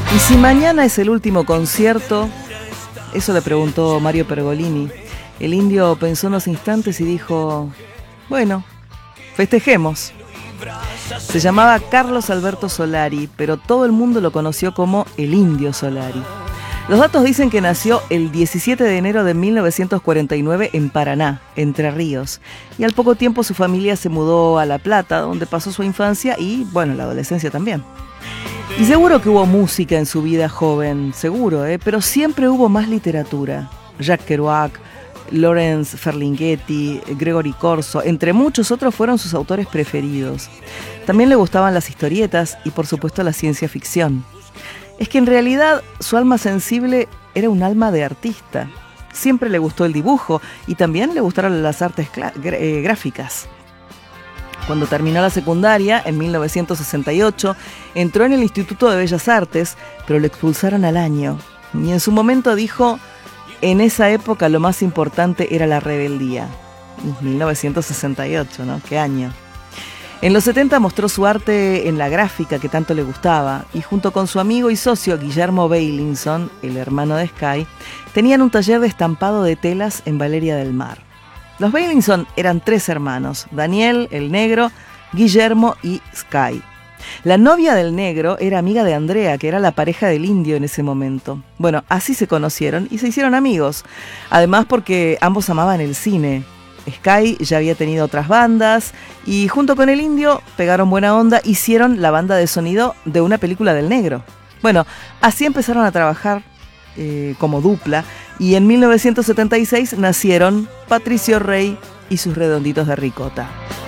¿Y si mañana es el último concierto? Eso le preguntó Mario Pergolini. El Indio pensó unos instantes y dijo: bueno, festejemos. Se llamaba Carlos Alberto Solari, pero todo el mundo lo conoció como el Indio Solari. Los datos dicen que nació el 17 de enero de 1949 en Paraná, Entre Ríos, y al poco tiempo su familia se mudó a La Plata, donde pasó su infancia y, bueno, la adolescencia también. Y seguro que hubo música en su vida joven, seguro, pero siempre hubo más literatura. Jack Kerouac, Lawrence Ferlinghetti, Gregory Corso, entre muchos otros fueron sus autores preferidos. También le gustaban las historietas y por supuesto la ciencia ficción. Es que en realidad su alma sensible era un alma de artista. Siempre le gustó el dibujo y también le gustaron las artes gráficas. Cuando terminó la secundaria, en 1968, entró en el Instituto de Bellas Artes, pero lo expulsaron al año. Y en su momento dijo: en esa época lo más importante era la rebeldía. 1968, ¿no? ¿Qué año? En los 70 mostró su arte en la gráfica que tanto le gustaba y junto con su amigo y socio Guillermo Beilinson, el hermano de Sky, tenían un taller de estampado de telas en Valeria del Mar. Los Beilinson eran 3 hermanos: Daniel, el negro, Guillermo y Sky. La novia del negro era amiga de Andrea, que era la pareja del Indio en ese momento. Bueno, así se conocieron y se hicieron amigos. Además porque ambos amaban el cine. Sky ya había tenido otras bandas y junto con el Indio pegaron buena onda, hicieron la banda de sonido de una película del negro. Bueno, así empezaron a trabajar como dupla y en 1976 nacieron Patricio Rey y sus Redonditos de Ricota.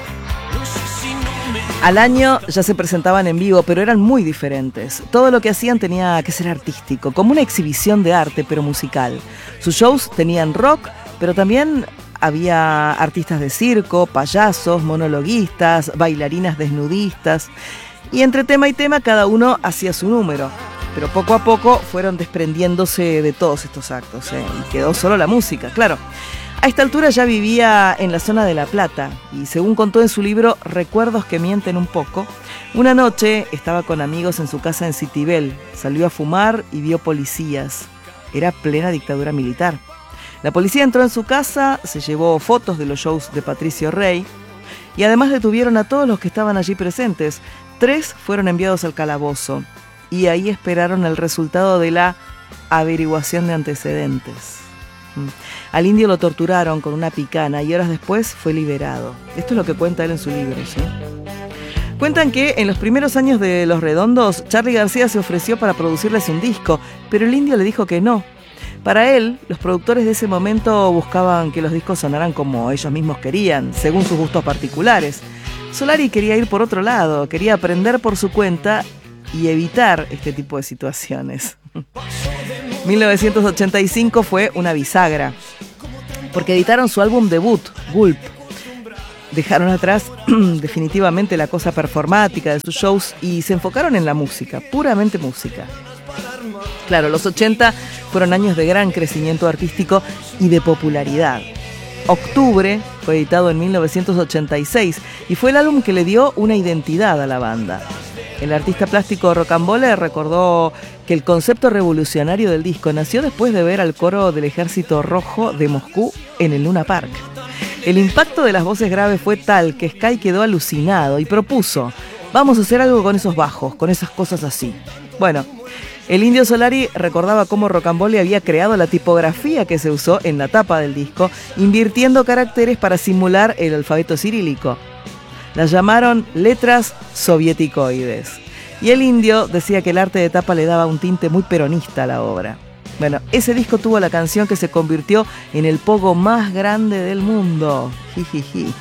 Al año ya se presentaban en vivo, pero eran muy diferentes. Todo lo que hacían tenía que ser artístico, como una exhibición de arte, pero musical. Sus shows tenían rock, pero también había artistas de circo, payasos, monologuistas, bailarinas desnudistas. Y entre tema y tema cada uno hacía su número. Pero poco a poco fueron desprendiéndose de todos estos actos, y quedó solo la música, claro. A esta altura ya vivía en la zona de La Plata y según contó en su libro Recuerdos que mienten un poco, una noche estaba con amigos en su casa en Citibel, salió a fumar y vio policías. Era plena dictadura militar. La policía entró en su casa, se llevó fotos de los shows de Patricio Rey y además detuvieron a todos los que estaban allí presentes. 3 fueron enviados al calabozo y ahí esperaron el resultado de la averiguación de antecedentes. Al Indio lo torturaron con una picana y horas después fue liberado. Esto es lo que cuenta él en su libro, ¿sí? Cuentan que en los primeros años de Los Redondos, Charly García se ofreció para producirles un disco, pero el Indio le dijo que no. Para él, los productores de ese momento buscaban que los discos sonaran como ellos mismos querían, según sus gustos particulares. Solari quería ir por otro lado, quería aprender por su cuenta y evitar este tipo de situaciones. 1985 fue una bisagra, porque editaron su álbum debut, Gulp. Dejaron atrás definitivamente la cosa performática de sus shows y se enfocaron en la música, puramente música. Claro, los 80 fueron años de gran crecimiento artístico y de popularidad. Octubre fue editado en 1986 y fue el álbum que le dio una identidad a la banda. El artista plástico Rocambole recordó que el concepto revolucionario del disco nació después de ver al coro del Ejército Rojo de Moscú en el Luna Park. El impacto de las voces graves fue tal que Sky quedó alucinado y propuso: vamos a hacer algo con esos bajos, con esas cosas así. Bueno, el Indio Solari recordaba cómo Rocambole había creado la tipografía que se usó en la tapa del disco, invirtiendo caracteres para simular el alfabeto cirílico. Las llamaron letras sovieticoides. Y el Indio decía que el arte de tapa le daba un tinte muy peronista a la obra. Bueno, ese disco tuvo la canción que se convirtió en el pogo más grande del mundo. Jijiji.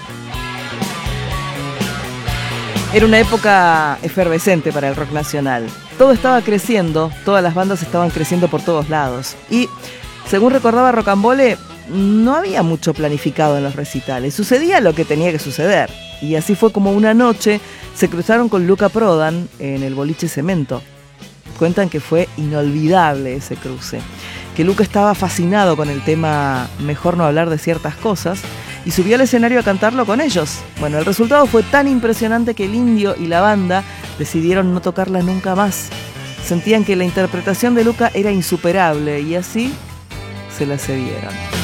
Era una época efervescente para el rock nacional. Todo estaba creciendo, todas las bandas estaban creciendo por todos lados. Y, según recordaba Rocambole, no había mucho planificado en los recitales. Sucedía lo que tenía que suceder. Y así fue como una noche se cruzaron con Luca Prodan en el boliche Cemento. Cuentan que fue inolvidable ese cruce, que Luca estaba fascinado con el tema Mejor no hablar de ciertas cosas y subió al escenario a cantarlo con ellos. Bueno, el resultado fue tan impresionante que el Indio y la banda decidieron no tocarla nunca más. Sentían que la interpretación de Luca era insuperable y así se la cedieron.